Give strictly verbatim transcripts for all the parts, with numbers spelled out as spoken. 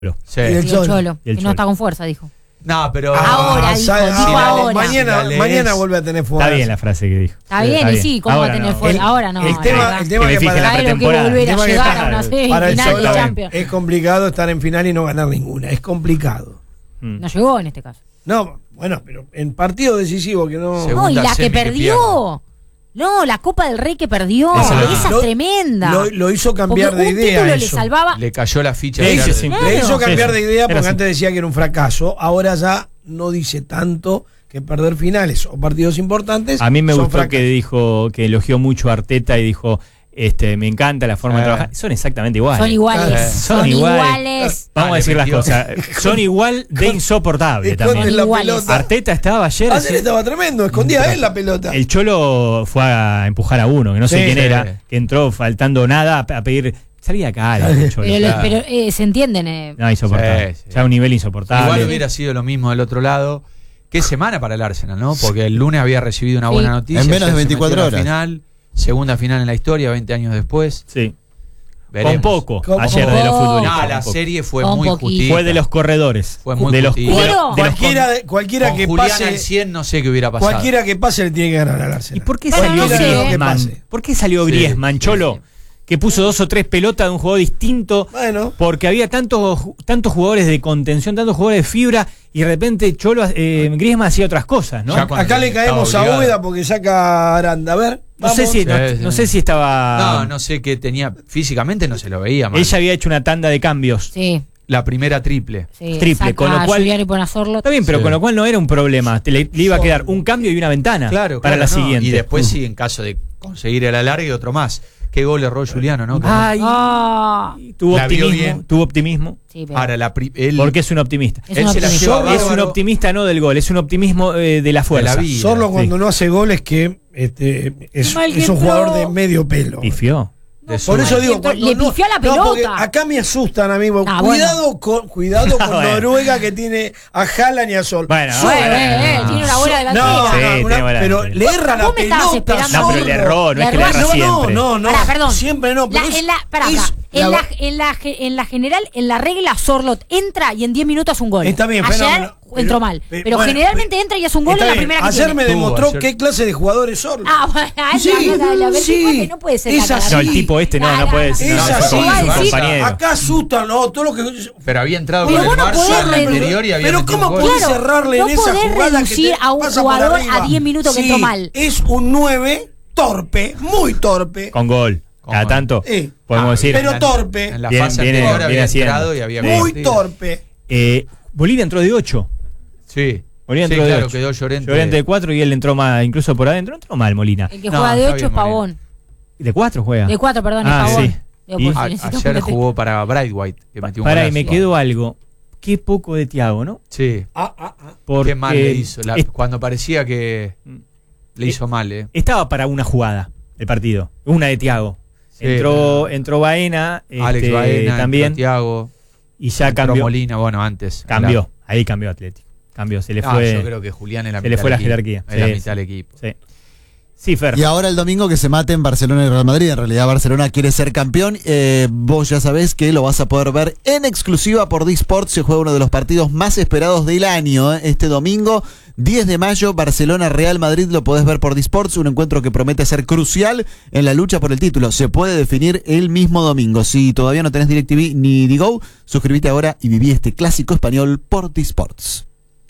Sí. Y el Y el Cholo. Cholo, Y el que Cholo. no está con fuerza, dijo. No, pero. Ahora, dijo, sabe- dijo ah, ahora. Mañana, Si la mañana lees- vuelve a tener fuerza. Está bien la frase que dijo. Está bien, y sí, ¿cómo va a Ahora tener no. fuerza? El- Ahora no. el la tema- verdad. el tema Que me que fije para- en la Sabe lo que es pretemporada. volver a El tema que llegar para- a una para el semifinal de Cholo Champions. es complicado estar en final y no ganar ninguna. Es complicado. Mm. No llegó en este caso. No, bueno, pero en partido decisivo que no. Según- No, y Segunda la que semi que perdió. No, la Copa del Rey que perdió. Esa Esa, lo- es lo- tremenda. Lo, lo hizo cambiar Porque de un idea. título le Eso. salvaba. Le cayó la ficha. Le, de hizo, Garde. le Claro. hizo cambiar Sí, de sí. idea porque Era así. antes decía que era un fracaso. Ahora ya no dice tanto que perder finales o partidos importantes. A mí me son gustó que fracasos. dijo, que elogió mucho a Arteta y dijo, este, me encanta la forma de Eh. trabajar. Son exactamente iguales. Son iguales. Eh. Son, Son iguales. iguales. Vamos Ah, a le decir las metió. cosas. Son igual de insoportables Esconde también. la Iguales. pelota. Arteta estaba ayer. Ayer así- estaba tremendo, escondía él la pelota. El Cholo fue a empujar a uno, que no sé Sí, quién sí. era, que entró faltando nada a, a pedir. Salí acá, le dijo el Cholo. Pero, Claro. pero, eh, se entienden. eh. No, insoportable. Sí, sí. Ya un nivel insoportable. Igual hubiera sido lo mismo del otro lado. Qué semana para el Arsenal, ¿no? Porque el lunes había recibido una Sí. buena noticia. En menos de ayer se veinticuatro metió a la horas. Final, segunda final en la historia, veinte años después. Sí. Veremos. Con poco, Con ayer poco. de los No, futbolistas. la con poco. serie fue Con muy poquito. justita. Fue de los corredores. Fue muy de los, justita. de los- Pero- de los Cualquiera, con- de- cualquiera Con que Julián pase. al cien no sé qué hubiera pasado. Cualquiera que pase le tiene que ganar al Arsenal. ¿Y por qué Pero salió no sé, Griezmann? ¿eh? ¿Por qué salió Sí, Griezmann, sí, Cholo? sí. Que puso dos o tres pelotas de un jugador distinto. Bueno. Porque había tantos, tantos jugadores de contención, tantos jugadores de fibra, y de repente Cholo, eh, Griezmann hacía otras cosas, ¿no? Ya cuando Acá le estaba caemos a obligado. Úbeda porque saca a Aranda. A ver. No sé, vamos. si, no, Sí, sí. no sé si estaba. No, no sé qué tenía. Físicamente no se lo veía mal. Ella había hecho una tanda de cambios. Sí, La primera triple. sí. Triple, Saca con lo a cual- Julián y pone a Sorlot. Está bien, pero Sí. con lo cual no era un problema. Te le, le iba a quedar un cambio y una ventana Claro, para claro, la no. siguiente. Y después sí, en caso de conseguir el alargue, otro más. Qué gol erró Juliano, ¿no? Que no- Ay, Ah, tuvo La vio optimismo, bien. tuvo optimismo. sí, pero- Ahora, la pri- él, Porque es un optimista. Es él un se la optimista. lleva Sorlo Es un bárbaro. optimista no del gol, es un optimismo eh, de la fuerza. De la vida. Sorlo Sí. cuando no hace goles que este, es, Mal que es un entró. jugador de medio pelo. Pifió. de su- Por eso digo, Entró- cuando le no- pifió a la no, porque pelota. acá me asustan a mí. porque Ah, cuidado con, cuidado con Bueno. Noruega que tiene a Haaland y a Sol. Bueno, Sol- Eh, eh, eh, tiene una buena delantera. No, Sí, no, tiene una- buena pero delantera. le erra la Vos me estabas pelota. esperando. No, pero le Sorlo. erró, no Le es que le erró. erra No, siempre. no, no, no. Pará, perdón. Siempre no. Pero La- es- en, la, pará, es pará. la En, la, va- en, la, ge- en la general, en la regla, Sorlot entra y en diez minutos hace un gol. Está bien, Ayer fenómeno. entró Pero- mal. pero- Pero bueno, generalmente pero- entra y hace un gol Está en la bien. primera que Ayer tiene. me Tuvo demostró ayer. qué clase de jugador es Sorlo. Ah, bueno, Sí, la, la, la sí. veinticuatro no puede ser Es la así. No, el tipo este no, no puede ser. Es no, así. es un va a decir- compañero. Acá asustan, ¿no? Todo lo que. Pero había entrado Pero con vos el no Barça podés en la re- anterior y había Pero metido ¿cómo un gol. podés cerrarle no en esa podés jugada que reducir te a un pasa por jugador arriba? a diez minutos que Sí, entró mal. Es un nueve torpe, muy torpe. Con gol. Con Cada gol. tanto. Sí. Podemos Ah, decir. pero en la- torpe. En la Viene- fase viene- anterior viene había haciendo. entrado y había Muy metido. torpe. Eh, Bolivia entró de ocho. Sí. Bolivia Sí, entró de claro, ocho. quedó Llorente. Llorente de cuatro y él entró más, incluso por adentro. Entró mal Molina. El que No, juega de está ocho bien, es Pavón. De cuatro juega. De cuatro, perdón, Ah, es Pavón. sí. Digo, Y- por si A- necesito ayer meter- jugó para Brightwhite, que metió un Pará, y golazo. me quedó algo. Qué poco de Thiago, ¿no? Sí. Ah, ah, ah. Porque Qué mal le hizo. La- es- cuando parecía que le hizo mal, ¿eh? estaba para una jugada el partido. Una de Thiago. Sí, entró, pero- entró Baena, Alex este, Baena, también. Thiago, Y ya entró cambió. Molina, bueno, antes. Cambió. Ahí cambió Atlético. Cambió. Se le No, fue. yo creo que Julián es la se mitad le fue del la equipo. jerarquía. Es la Sí, mitad del equipo. Sí. Sí, Fer. Y ahora el domingo que se maten Barcelona y Real Madrid. En realidad Barcelona quiere ser campeón. Eh, vos ya sabés que lo vas a poder ver en exclusiva por D-Sports. Se juega uno de los partidos más esperados del año. ¿eh? Este domingo, diez de mayo, Barcelona-Real Madrid. Lo podés ver por D-Sports. Un encuentro que promete ser crucial en la lucha por el título. Se puede definir el mismo domingo. Si todavía no tenés DirecTV ni Digo, suscríbete ahora y viví este clásico español por D-Sports.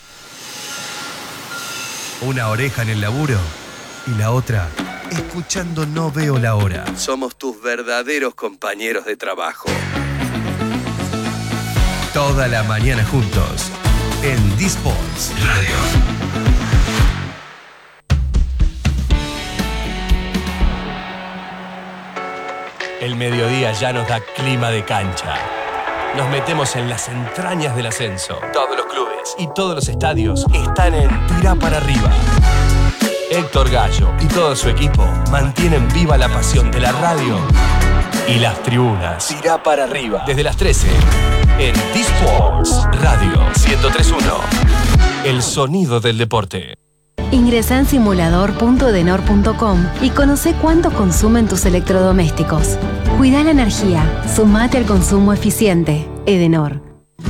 Una oreja en el laburo y la otra escuchando No Veo la Hora. Somos tus verdaderos compañeros de trabajo. Toda la mañana juntos en D-Sports Radio. El mediodía ya nos da clima de cancha. Nos metemos en las entrañas del ascenso. Todos los clubes y todos los estadios están en Tirá para arriba. Héctor Gallo y todo su equipo mantienen viva la pasión de la radio y las tribunas. Tirá para arriba. Desde las trece en D-Sports Radio ciento tres punto uno. El sonido del deporte. Ingresa en simulador punto edenor punto com y conoce cuánto consumen tus electrodomésticos. Cuida la energía. Sumate al consumo eficiente. Edenor.